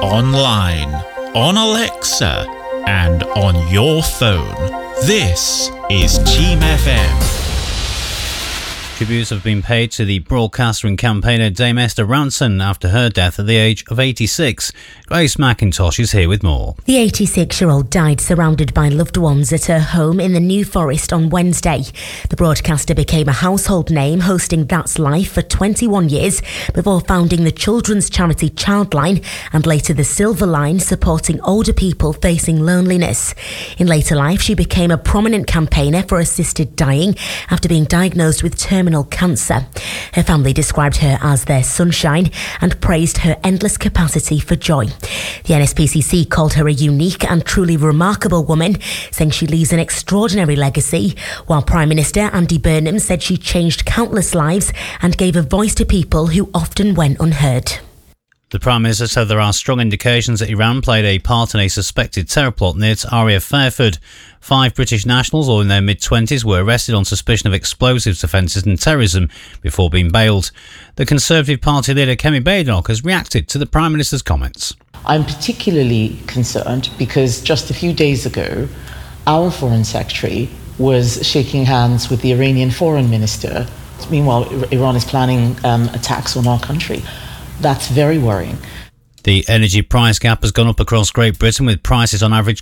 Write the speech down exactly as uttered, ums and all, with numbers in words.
online, on Alexa, and on your phone. This is Team F M. Tributes have been paid to the broadcaster and campaigner Dame Esther Rantzen after her death at the age of eighty-six. Grace McIntosh is here with more. The eighty-six-year-old died surrounded by loved ones at her home in the New Forest on Wednesday. The broadcaster became a household name, hosting That's Life for twenty-one years before founding the children's charity Childline and later the Silver Line, supporting older people facing loneliness. In later life, she became a prominent campaigner for assisted dying after being diagnosed with terminal cancer. Her family described her as their sunshine and praised her endless capacity for joy. The N S P C C called her a unique and truly remarkable woman, saying she leaves an extraordinary legacy, while Prime Minister Andy Burnham said she changed countless lives and gave a voice to people who often went unheard. The Prime Minister said there are strong indications that Iran played a part in a suspected terror plot near to Aria Fairford. Five British nationals, all in their mid-twenties, were arrested on suspicion of explosives offences and terrorism before being bailed. The Conservative Party leader Kemi Badenoch has reacted to the Prime Minister's comments. I'm particularly concerned because just a few days ago, our Foreign Secretary was shaking hands with the Iranian Foreign Minister. Meanwhile, Iran is planning um, attacks on our country. That's very worrying. The energy price gap has gone up across Great Britain, with prices on average